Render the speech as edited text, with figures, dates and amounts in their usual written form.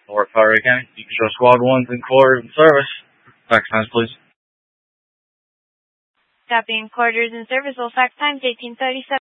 Or Fire County. You can show Squad 1's in quarters in service. Fax times, please. Copy in quarters in service. All fax times 1837.